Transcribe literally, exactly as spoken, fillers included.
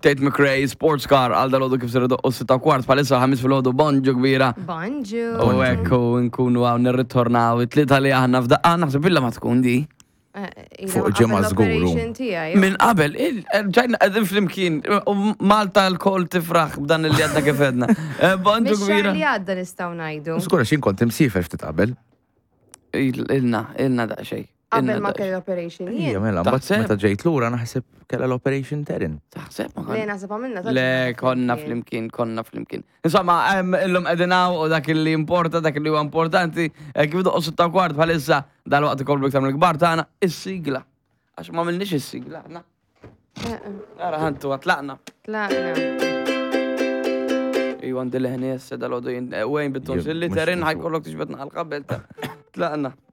Tate McRae, Sports Car, għal dal-ħodu kif s-redu u sita kwart, palissa ħamis fil-ħodu bonġu kbira. Bonġu. U ekku, nkunu għaw nirritornaw, it-tlita li għanna f'daqqa, naħseb illa ma tkun di. Fuq ġemma żguru. Min qabel, ġajna għedin fl-imkien, u Malta l-kol tifraħ b'dan li għadna kif edna. Bonġu kbira. Mix li għadda nistaw najdu. Skura xin kont imsifer ftit qabel. Ilna, ilna da xej. Qabel ma kelli operation jien. Ija mela, mbagħad meta ġejt lura naħseb kellha l-operation terin. Taħseb ma Le naħseb għamilna. Le, konna fl-imkien, konna fl-imkien. Insomma, illum edinaw u dak li importa, dak li huwa importanti, kif doqqu sitta kwart bħalissa dal-waqt ikoll biktar mill-kbar tagħna, is-sigla. Għax ma minnix is-sigla, aħna. Ara ħantu għatlaqna. Tlaqna. Iwan dil-ħni jessa dal-għodu jien, wejn bitton, illi terin ħajkollok tiġbetna għal-qabel ta' tlaqna.